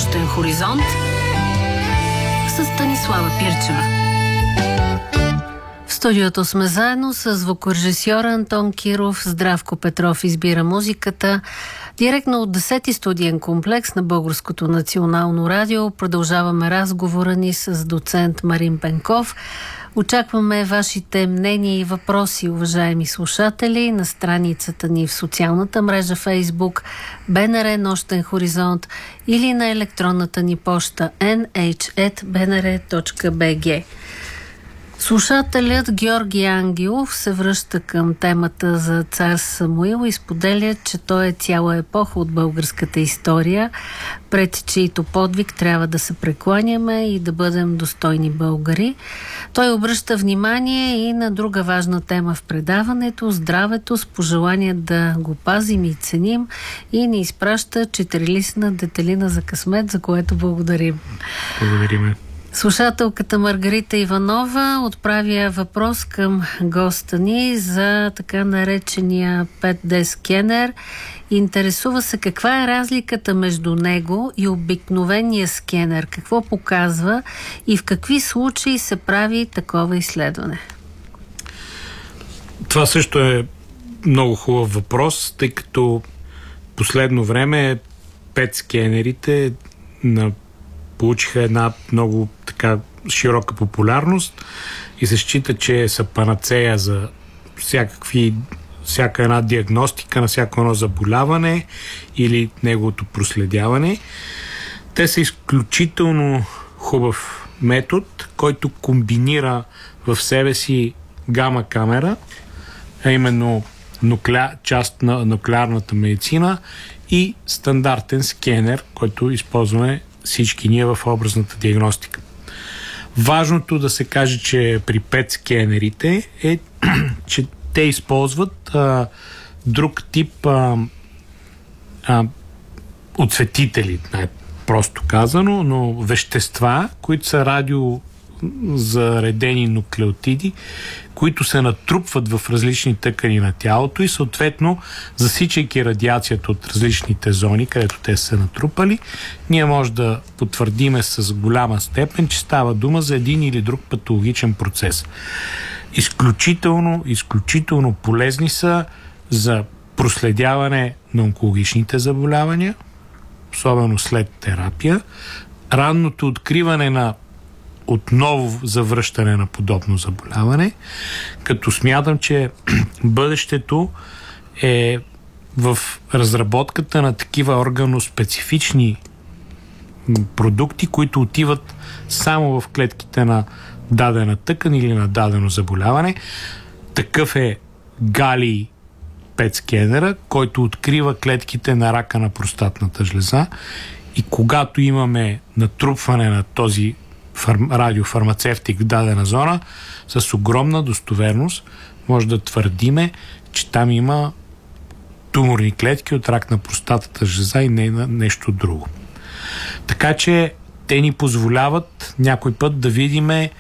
Нощен хоризонт с Станислава Пирчева. В студиото сме заедно с звукорежисьора Антон Киров. Здравко Петров избира музиката. Директно от 10-ти студиен комплекс на Българското национално радио продължаваме разговора ни с доцент Марин Пенков. Очакваме вашите мнения и въпроси, уважаеми слушатели, на страницата ни в социалната мрежа Facebook БНР Нощен хоризонт или на електронната ни поща nh@bnr.bg. Слушателят Георги Ангелов се връща към темата за цар Самуил и споделя, че той е цяла епоха от българската история, пред чието подвиг трябва да се прекланяме и да бъдем достойни българи. Той обръща внимание и на друга важна тема в предаването – здравето, с пожелание да го пазим и ценим, и ни изпраща 4-листна детелина за късмет, за което благодарим. Благодарим. Слушателката Маргарита Иванова отправя въпрос към госта ни за така наречения 5D скенер. Интересува се каква е разликата между него и обикновения скенер, какво показва и в какви случаи се прави такова изследване. Това също е много хубав въпрос, тъй като последно време 5 скенерите получиха една много така широка популярност и се счита, че са панацея за всяка една диагностика на всяко едно заболяване или неговото проследяване. Те са изключително хубав метод, който комбинира в себе си гама камера, а именно част на нуклеарната медицина и стандартен скенер, който използваме всички ние в образната диагностика. Важното да се каже, че при 5 скенерите е, че те използват друг тип отсветители, най-просто казано, но вещества, които са радиозаредени нуклеотиди, които се натрупват в различни тъкани на тялото и съответно, засичайки радиацията от различните зони, където те са натрупали, ние може да потвърдиме с голяма степен, че става дума за един или друг патологичен процес. Изключително полезни са за проследяване на онкологичните заболявания, особено след терапия, ранното откриване на отново завръщане на подобно заболяване, като смятам, че бъдещето е в разработката на такива органоспецифични продукти, които отиват само в клетките на дадена тъкан или на дадено заболяване. Такъв е Галий 5 скенера, който открива клетките на рака на простатната жлеза, и когато имаме натрупване на този радиофармацевтик в дадена зона, с огромна достоверност може да твърдиме, че там има туморни клетки от рак на простатата жлеза и не на нещо друго. Така че те ни позволяват някой път да видиме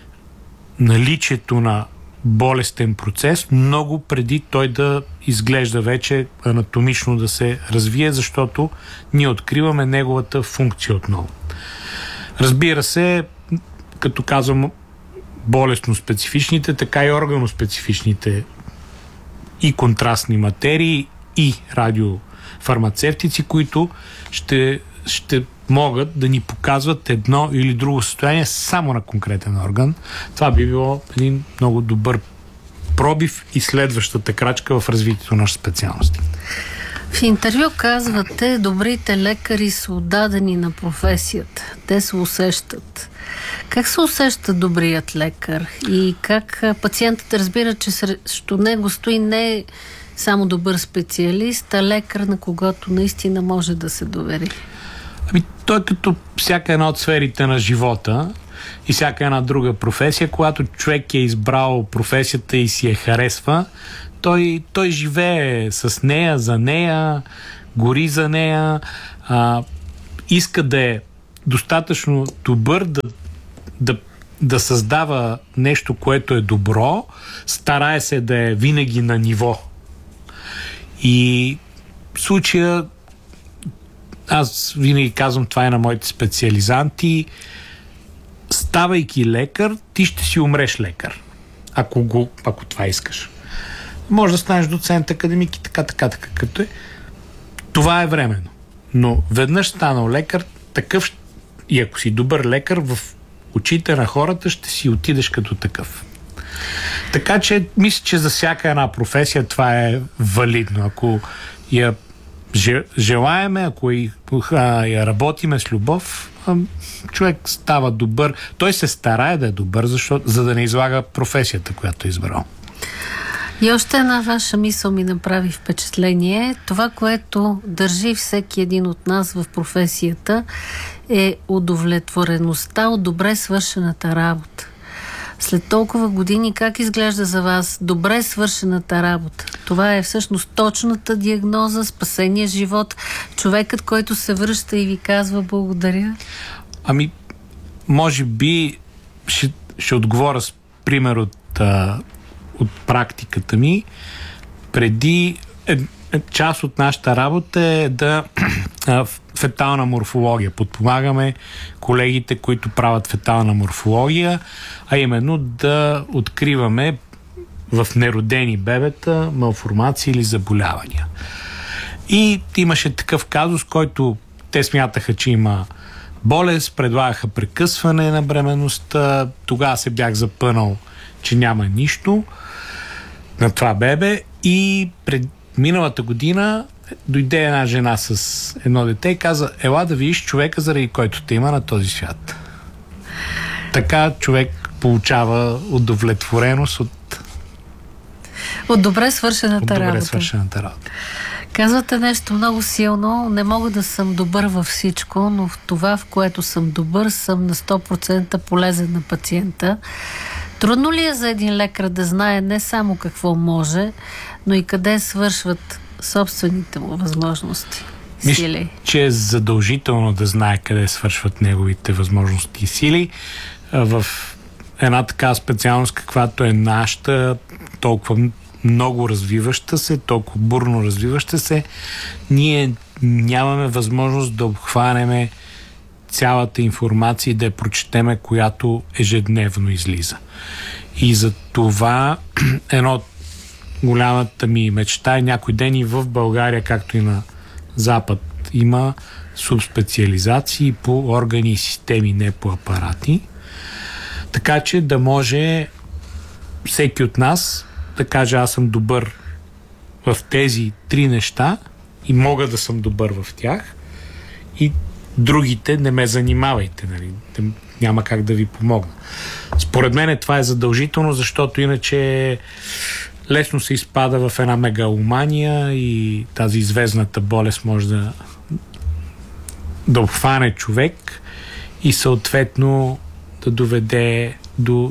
наличието на болестен процес много преди той да изглежда вече анатомично да се развие, защото ние откриваме неговата функция отново. Разбира се, като казвам болестно специфичните, така и органоспецифичните и контрастни материи и радиофармацевтици, които ще могат да ни показват едно или друго състояние само на конкретен орган. Това би било един много добър пробив и следващата крачка в развитието на наша специалност. В интервю казвате, добрите лекари са отдадени на професията. Те се усещат. Как се усеща добрият лекар? И как пациентът разбира, че срещу него стои не само добър специалист, а лекар, на когото наистина може да се довери? Той като всяка една от сферите на живота и всяка една друга професия, когато човек е избрал професията и си я харесва, той живее с нея, за нея, гори за нея, иска да е достатъчно добър да създава нещо, което е добро, старае се да е винаги на ниво. И в случая аз винаги казвам, това е на моите специализанти, ставайки лекар, ти ще си умреш лекар. Ако това искаш. Може да станеш доцент, академик и така, като е. Това е временно. Но веднъж станал лекар, такъв, и ако си добър лекар, в очите на хората ще си отидеш като такъв. Така че, мисля, че за всяка една професия това е валидно. Ако я желаеме, ако я работиме с любов, човек става добър. Той се старае да е добър, за да не излага професията, която е избрал. И още една ваша мисъл ми направи впечатление. Това, което държи всеки един от нас в професията, е удовлетвореността от добре свършената работа. След толкова години, как изглежда за вас добре свършената работа? Това е всъщност точната диагноза, спасения живот, човекът, който се връща и ви казва благодаря? Може би ще отговоря с пример от практиката ми. Преди част от нашата работа е фетална морфология. Подпомагаме колегите, които правят фетална морфология, а именно да откриваме в неродени бебета малформации или заболявания. И имаше такъв казус, който те смятаха, че има болест, предлагаха прекъсване на бременността. Тогава се бях запънал, че няма нищо на това бебе, и пред миналата година дойде една жена с едно дете и каза: ела да видиш човека, заради който те има на този свят. Така човек получава удовлетвореност от добре свършената работа. Казвате нещо много силно. Не мога да съм добър във всичко, но в това, в което съм добър, съм на 100% полезен на пациента. Трудно ли е за един лекар да знае не само какво може, но и къде свършват собствените му възможности, сили? Мисля, че е задължително да знае къде свършват неговите възможности и сили. В една така специалност, каквато е нашата, толкова много развиваща се, толкова бурно развиваща се, ние нямаме възможност да обхванеме цялата информация и да я прочетеме, която ежедневно излиза. И за това едно голямата ми мечта е някой ден и в България, както и на Запад, има субспециализации по органи и системи, не по апарати. Така че да може всеки от нас да каже: аз съм добър в тези 3 неща и мога да съм добър в тях, и другите не ме занимавайте, нали? Няма как да ви помогна. Според мен това е задължително, защото иначе лесно се изпада в една мегаломания и тази известната болест може да обхване човек и съответно да доведе до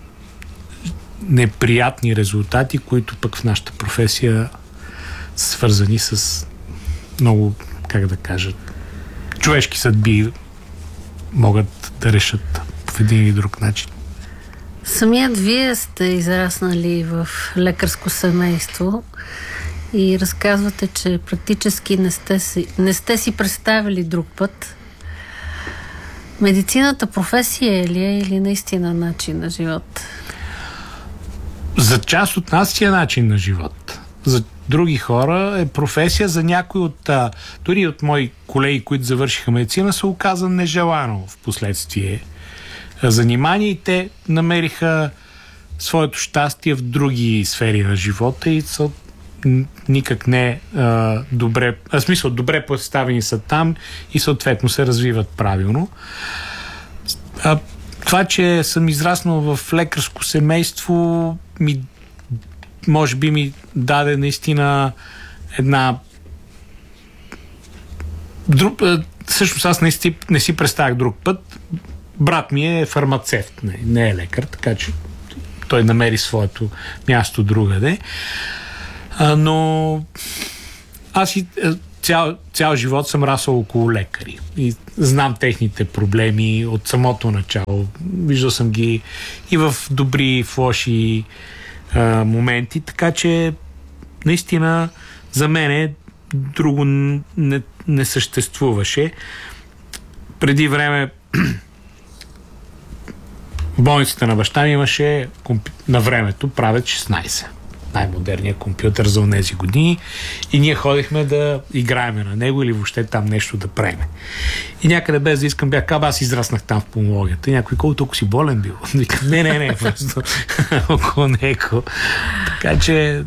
неприятни резултати, които пък в нашата професия са свързани с много, как да кажа, човешки съдби могат да решат в един или друг начин. Самият вие сте израснали в лекарско семейство и разказвате, че практически не сте си представили друг път. Медицината професия ли е или наистина начин на живот? За част от нас си е начин на живот. За други хора е професия. За някои дори от мои колеги, които завършиха медицина, се оказа нежелано в последствие занимание и те намериха своето щастие в други сфери на живота и са никак не добре, в смисъл добре представени са там и съответно се развиват правилно. Това, че съм израснал в лекарско семейство, може би ми даде наистина една... Всъщност аз не си представях друг път. Брат ми е фармацевт, не е лекар, така че той намери своето място другаде. Но аз и цял живот съм расъл около лекари и знам техните проблеми от самото начало. Виждал съм ги и в добри, и в лоши моменти, така че наистина за мен друго не съществуваше. Преди време в болницата на баща ми имаше на времето правят 16. Най-модерният компютър за онези години. И ние ходихме да играеме на него или въобще там нещо да правим. И някъде без да искам бях аз израснах там в пулмологията. И някой колко си болен бил. Не, просто около него. Така че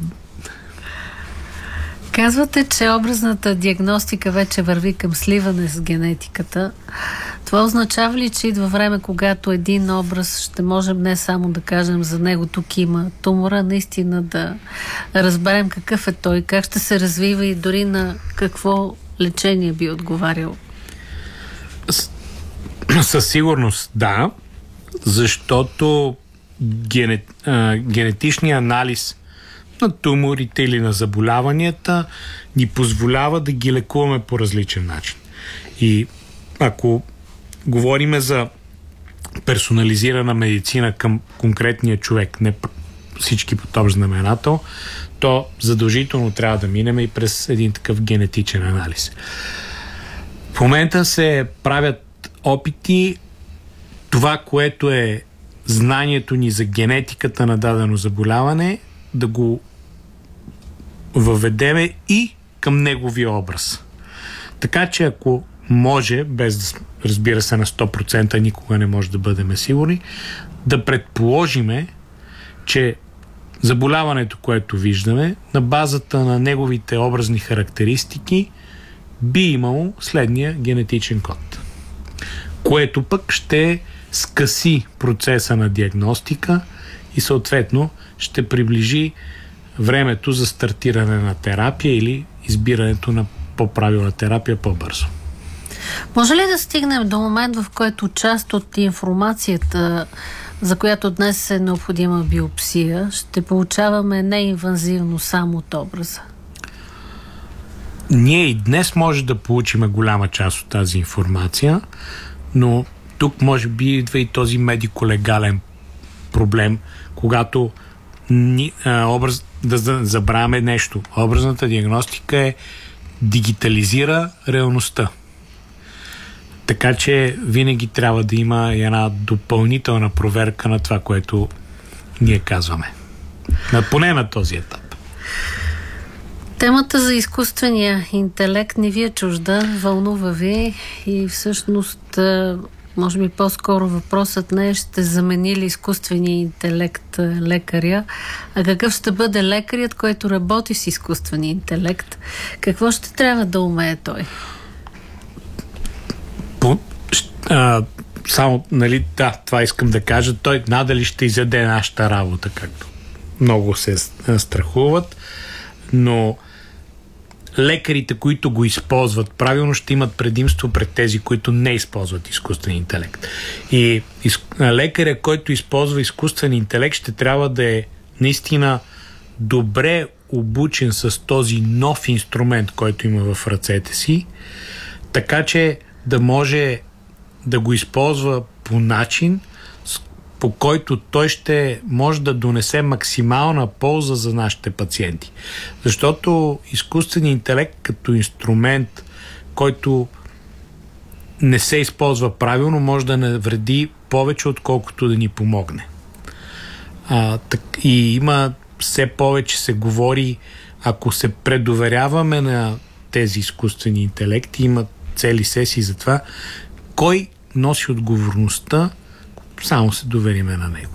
казвате, че образната диагностика вече върви към сливане с генетиката. Това означава ли, че идва време, когато един образ ще можем не само да кажем за него тук има тумора, наистина да разберем какъв е той, как ще се развива и дори на какво лечение би отговарял? Със сигурност да, защото генетичният анализ на туморите или на заболяванията ни позволява да ги лекуваме по различен начин. И ако говориме за персонализирана медицина към конкретния човек, не всички под общ знаменател, то задължително трябва да минем и през един такъв генетичен анализ. В момента се правят опити това, което е знанието ни за генетиката на дадено заболяване, да го въведеме и към неговия образ. Така че ако може, без да разбира се на 100%, никога не може да бъдем сигурни, да предположиме, че заболяването, което виждаме, на базата на неговите образни характеристики би имало следния генетичен код, което пък ще скъси процеса на диагностика и съответно ще приближи времето за стартиране на терапия или избирането на по-правилна терапия по-бързо. Може ли да стигнем до момент, в който част от информацията, за която днес е необходима биопсия, ще получаваме неинвазивно само от образа? Ние и днес може да получим голяма част от тази информация, но тук може би идва и този медико-легален проблем, когато да забравяме нещо. Образната диагностика дигитализира реалността. Така че винаги трябва да има една допълнителна проверка на това, което ние казваме. Поне на този етап. Темата за изкуствения интелект не ви е чужда, вълнува ви и всъщност може би по-скоро въпросът не е ще замени ли изкуствения интелект лекаря, а какъв ще бъде лекарят, който работи с изкуствения интелект? Какво ще трябва да умее той? Само, това искам да кажа. Той надали ще изяде нашата работа, както много се страхуват, но лекарите, които го използват правилно, ще имат предимство пред тези, които не използват изкуствен интелект. И лекаря, който използва изкуствен интелект, ще трябва да е наистина добре обучен с този нов инструмент, който има в ръцете си, така че да може да го използва по начин, по който той ще може да донесе максимална полза за нашите пациенти. Защото изкуственият интелект като инструмент, който не се използва правилно, може да навреди повече, отколкото да ни помогне. И има все повече се говори, ако се предоверяваме на тези изкуствени интелекти, има цели сесии за това, кой носи отговорността, само се довериме на него.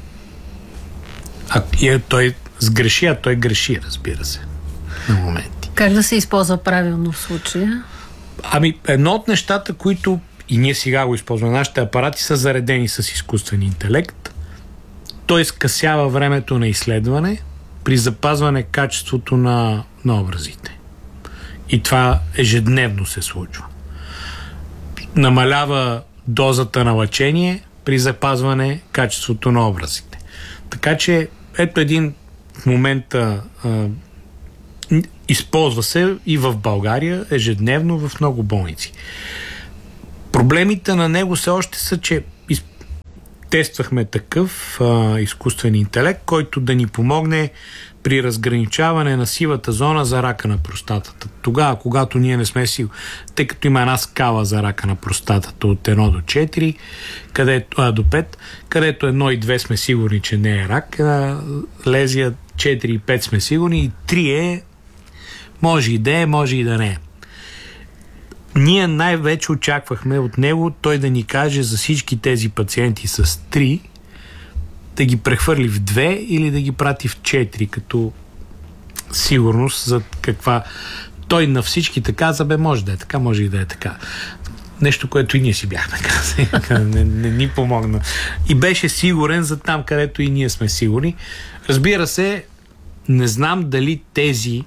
Той сгреши, а той греши, разбира се, на моменти. Как да се използва правилно в случая? Едно от нещата, които и ние сега го използваме, нашите апарати са заредени с изкуствен интелект. Той скъсява времето на изследване при запазване качеството на образите. И това ежедневно се случва. Намалява дозата на лъчение при запазване качеството на образите. Така че ето един в момента използва се и в България ежедневно в много болници. Проблемите на него все още са, че тествахме такъв изкуствен интелект, който да ни помогне при разграничаване на сивата зона за рака на простатата. Тогава, когато ние не сме сигурни, тъй като има една скала за рака на простатата от 1 до 4, до 5, където 1 и 2 сме сигурни, че не е рак, лезия 4 и 5 сме сигурни и 3 е може и да е, може и да не е. Ние най-вече очаквахме от него той да ни каже за всички тези пациенти с 3 да ги прехвърли в 2 или да ги прати в 4 като сигурност за каква... Той на всичките каза, може да е така, може и да е така. Нещо, което и ние си бяхме казали. не ни помогна. И беше сигурен за там, където и ние сме сигурни. Разбира се, не знам дали тези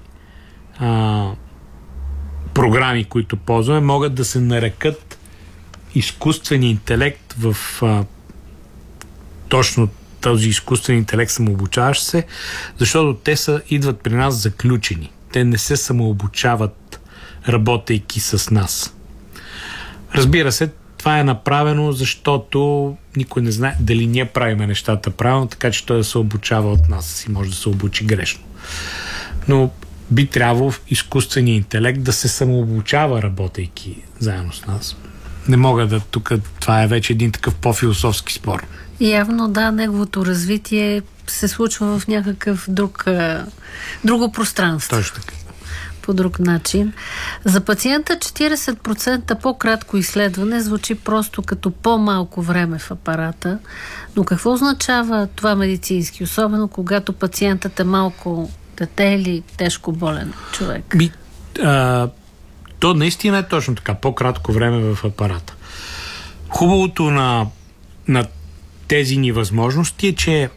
програми, които ползваме, могат да се нарекат изкуствен интелект в точно този изкуствен интелект самообучаващ се, защото те идват при нас заключени. Те не се самообучават, работейки с нас. Разбира се, това е направено, защото никой не знае дали ние правиме нещата правилно, така че той да се обучава от нас и може да се обучи грешно. Но би трябвало изкуственият интелект да се самообучава, работейки заедно с нас. Не мога да тук, това е вече един такъв по-философски спор. Явно да, неговото развитие се случва в някакъв друго пространство. Точно така. По друг начин. За пациента 40% по-кратко изследване звучи просто като по-малко време в апарата. Но какво означава това медицински? Особено когато пациентът е малко дете или тежко болен човек? То наистина е точно така. По-кратко време в апарата. Хубавото на тези ни възможности е, че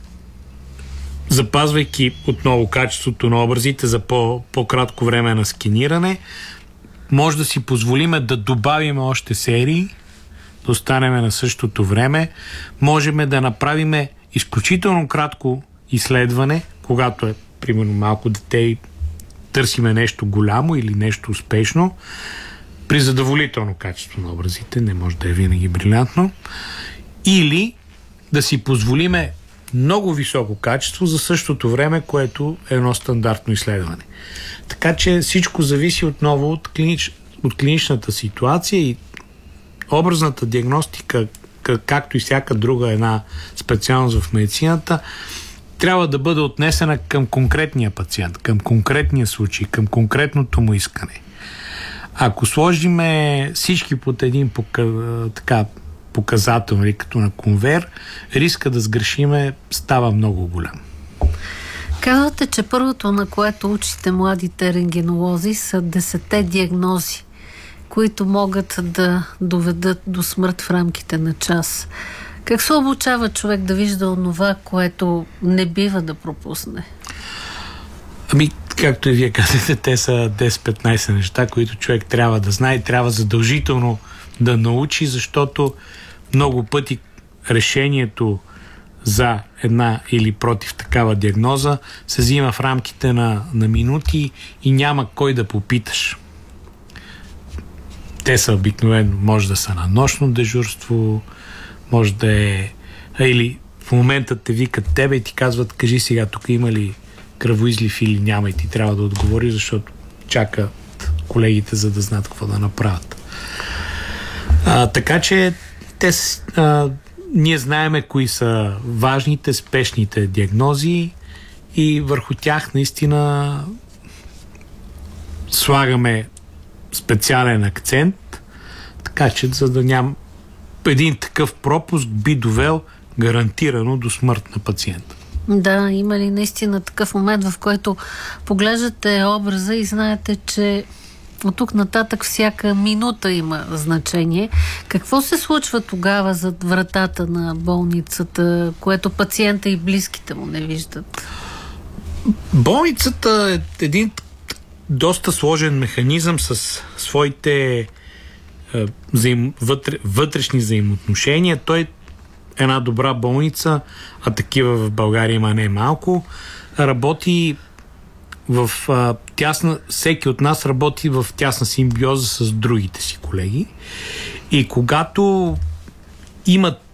запазвайки отново качеството на образите за по-кратко време на сканиране, може да си позволиме да добавим още серии, да останем на същото време. Можем да направим изключително кратко изследване, когато е примерно малко дете и търсиме нещо голямо или нещо успешно, при задоволително качество на образите, не може да е винаги брилянтно, или да си позволиме много високо качество за същото време, което е едно стандартно изследване. Така че всичко зависи отново от клиничната ситуация и образната диагностика, както и всяка друга една специалност в медицината, трябва да бъде отнесена към конкретния пациент, към конкретния случай, към конкретното му искане. Ако сложиме всички под един показател, като на конвейер, риска да сгрешиме става много голям. Казвате, че първото, на което учите младите рентгенолози, са 10 диагнози, които могат да доведат до смърт в рамките на час. Как се обучава човек да вижда онова, което не бива да пропусне? Както и вие казахте, те са 10-15 неща, които човек трябва да знае, трябва задължително да научи, защото много пъти решението за една или против такава диагноза се взима в рамките на минути и няма кой да попиташ. Те са обикновено, може да са на нощно дежурство, може да е... Или в момента те викат тебе и ти казват, кажи сега, тук има ли кръвоизлив или няма, и ти трябва да отговори, защото чакат колегите, за да знаят какво да направят. Така че ние знаеме кои са важните, спешните диагнози и върху тях наистина слагаме специален акцент, така че за да няма един такъв пропуск би довел гарантирано до смърт на пациента. Да, има ли наистина такъв момент, в който поглеждате образа и знаете, че от тук нататък всяка минута има значение. Какво се случва тогава зад вратата на болницата, което пациента и близките му не виждат? Болницата е един доста сложен механизъм с своите вътрешни взаимоотношения. Той е една добра болница, а такива в България има не малко, работи в тясна, всеки от нас работи в тясна симбиоза с другите си колеги и когато има